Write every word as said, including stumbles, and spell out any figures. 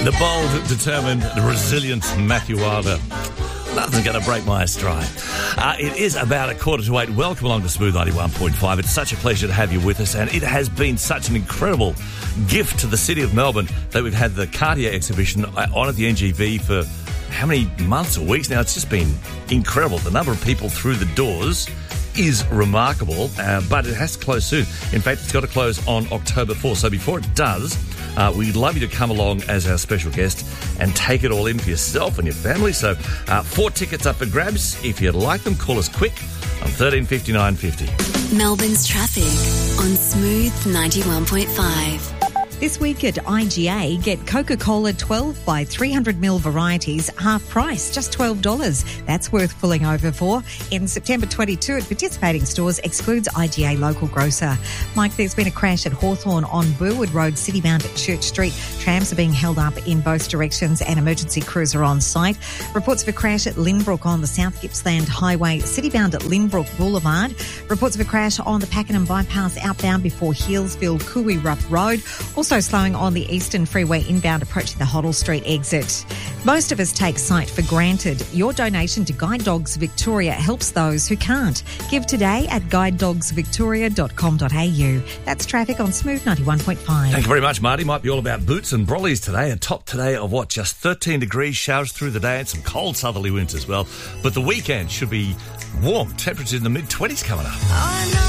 The bold, determined, the resilient Matthew Wilder. Nothing's going to break my stride. Uh, it is about a quarter to eight. Welcome along to Smooth ninety-one point five. It's such a pleasure to have you with us, and it has been such an incredible gift to the city of Melbourne that we've had the Cartier exhibition on at the N G V for how many months or weeks now? It's just been incredible. The number of people through the doors is remarkable, uh, but it has to close soon. In fact, it's got to close on October fourth. So before it does, uh, we'd love you to come along as our special guest and take it all in for yourself and your family. So uh, four tickets up for grabs. If you'd like them, call us quick on thirteen fifty-nine fifty. Melbourne's traffic on Smooth ninety-one point five. This week at I G A, get Coca-Cola twelve by three hundred milliliter varieties, half price, just twelve dollars. That's worth pulling over for. In September twenty-second at participating stores, excludes I G A local grocer. Mike, there's been a crash at Hawthorn on Burwood Road, citybound at Church Street. Trams are being held up in both directions and emergency crews are on site. Reports of a crash at Lynbrook on the South Gippsland Highway, citybound at Lynbrook Boulevard. Reports of a crash on the Pakenham Bypass outbound before Healesville, Cooey-Rupp Road. Also slowing on the Eastern Freeway inbound approaching the Hoddle Street exit. Most of us take sight for granted. Your donation to Guide Dogs Victoria helps those who can't. Give today at guide dogs victoria dot com dot a u. That's traffic on Smooth ninety-one point five. Thank you very much, Marty. Might be all about boots and brollies today. A top today of what, just thirteen degrees, showers through the day and some cold southerly winds as well. But the weekend should be warm. Temperatures in the mid twenties coming up.